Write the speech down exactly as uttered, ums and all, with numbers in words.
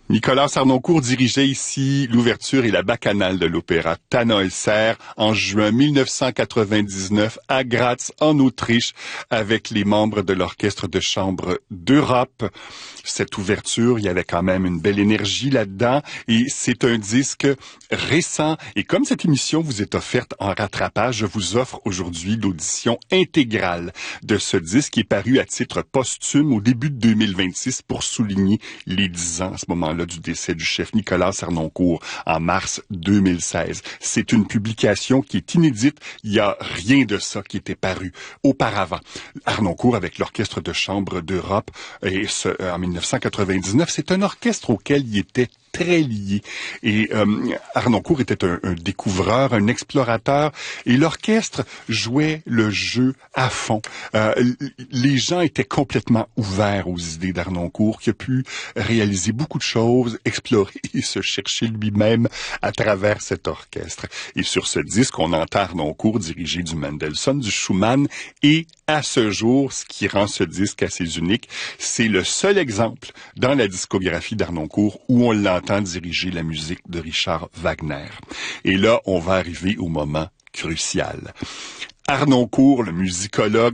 Nicolas Harnoncourt dirigeait ici l'ouverture et la bacchanale de l'opéra Tannhäuser en juin mille neuf cent quatre-vingt-dix-neuf à Graz, en Autriche, avec les membres de l'Orchestre de chambre d'Europe. Cette ouverture, il y avait quand même une belle énergie là-dedans et c'est un disque récent. Et comme cette émission vous est offerte en rattrapage, je vous offre aujourd'hui l'audition intégrale de ce disque qui est paru à titre posthume au début de deux mille vingt-six pour souligner les dix ans à ce moment-là du décès du chef Nicolas Harnoncourt en mars deux mille seize. C'est une publication qui est inédite. Il n'y a rien de ça qui était paru auparavant. Harnoncourt avec l'Orchestre de chambre d'Europe et ce, en mille neuf cent quatre-vingt-dix-neuf, c'est un orchestre auquel il était très lié. Et euh, Harnoncourt était un, un découvreur, un explorateur, et l'orchestre jouait le jeu à fond. Euh, les gens étaient complètement ouverts aux idées d'Harnoncourt, qui a pu réaliser beaucoup de choses, explorer et se chercher lui-même à travers cet orchestre. Et sur ce disque, on entend Harnoncourt diriger du Mendelssohn, du Schumann, et à ce jour, ce qui rend ce disque assez unique, c'est le seul exemple dans la discographie d'Harnoncourt où on l'entend diriger la musique de Richard Wagner. Et là, on va arriver au moment crucial. Harnoncourt, le musicologue,